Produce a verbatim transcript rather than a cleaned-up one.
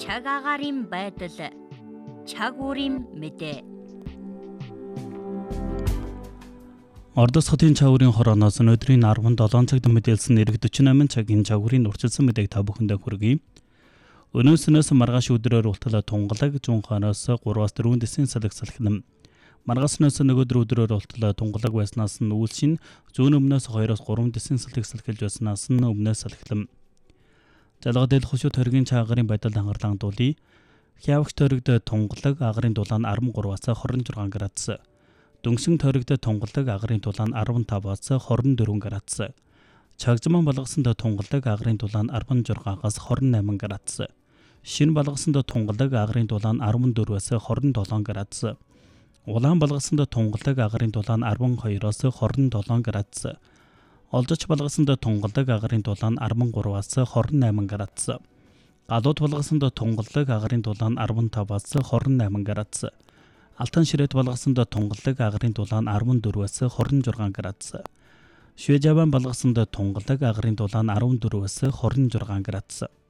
цаг агаарын байдал, цаг үеийн мэдээ. Ордос хотын чаврын хорооноос өнөөдрийн арван долоон цагт мэдээлсэн нэрэг forty-eight цагийн чаврын урчилсан мэдээг та бүхэндээ хүргэе. Өнөөснөөс маргааш өдрөөр ултал тунгалаг Жунханоос three-аас four дэсийн салхи салхинам. Маргаснаас нөгөөдөр өдрөөр ултал тунгалаг байснаас нь үйлшин зүүн өмнөөс two-аас three дэсийн салхи салхилж байснаас нь өмнөөс салхилам. Жалгадэл хушууд хоргийн чаагарын байдал анхаарлаа хандуулъя. Хявагч төрөгд тунгалаг агарын дулаан thirty-three-аас twenty-six градус. Дүнсэн төрөгд тунгалаг агарын дулаан fifty-five-аас twenty-four градус. Чагжман балгасанд тунгалаг агарын дулаан sixty-six-аас twenty-eight градус. Шин балгасанд тунгалаг агарын дулаан fourteen-аас twenty-seven градус. Улаан балгасанд тунгалаг агарын дулаан twelve-аас twenty-seven градус. Олзоч балгасанд тунгалаг агарын дулаан thirty-three-аас twenty-eight градус. Галууд балгасанд тунгалаг агарын дулаан fifteen-аас twenty-eight градус. Алтан ширээд балгасанд тунгалаг агарын дулаан fourteen-аас twenty-six градус. Швежаван балгасанд тунгалаг агарын дулаан fourteen-аас twenty-six градус.